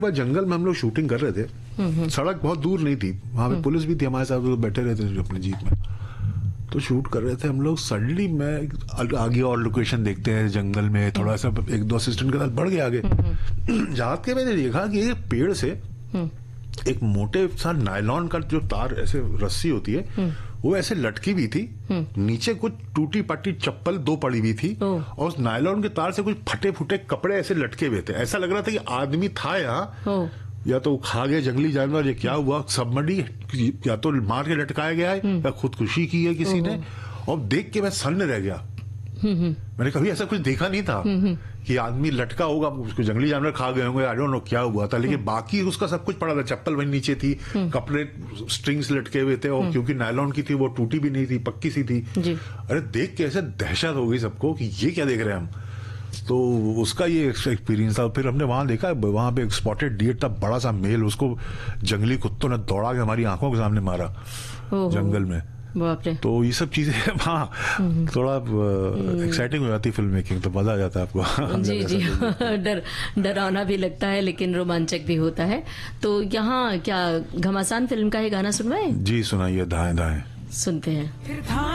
वह जंगल में हम लोग शूटिंग कर रहे थे, सड़क बहुत दूर नहीं थी, वहां पे पुलिस भी थी हमारे साथ, वो बैठे रहते थे अपनी जीप में, तो शूट कर रहे थे हम लोग। सडनली मैं आगे और लोकेशन देखते हैं जंगल में, थोड़ा सा एक दो असिस्टेंट के साथ बढ़ गया आगे, जाके के मैंने देखा कि एक पेड़ से एक मोटे सा नायलॉन का जो तार ऐसे रस्सी होती है वो ऐसे लटकी भी थी, नीचे कुछ टूटी पट्टी चप्पल दो पड़ी हुई थी, और उस नायलॉन के तार से कुछ फटे फुटे कपड़े ऐसे लटके हुए थे। ऐसा लग रहा था कि आदमी था यहाँ, या तो खा गए जंगली जानवर, या क्या हुआ, सबमडी या तो मार के लटकाया गया है या खुदकुशी की है किसी ने। और देख के मैं सन्न रह गया, मैंने कभी ऐसा कुछ देखा नहीं था कि आदमी लटका होगा, उसको जंगली जानवर खा गए होंगे, आई डोंट नो क्या हुआ था, लेकिन बाकी उसका सब कुछ पड़ा था। चप्पल वहीं नीचे थी, कपड़े स्ट्रिंग्स लटके हुए थे, और क्योंकि नायलॉन की थी वो टूटी भी नहीं थी, पक्की सी थी। अरे देख के ऐसे दहशत हो गई सबको कि ये क्या देख रहे हैं हम। तो उसका ये एक्सपीरियंस था। फिर हमने वहां देखा, वहां पे एक स्पॉटेड डियर था, बड़ा सा मेल, उसको जंगली कुत्तों ने दौड़ा के हमारी आंखों के सामने मारा जंगल में। बाप रे। तो ये सब चीजें हाँ थोड़ा एक्साइटिंग हो जाती फिल्म मेकिंग, तो मजा आ जाता है आपको। जी जी डरावना भी लगता है लेकिन रोमांचक भी होता है। तो यहाँ क्या घमासान फिल्म का ये गाना सुनवाए? जी सुनाइए, धाएं धाएं। सुनते हैं।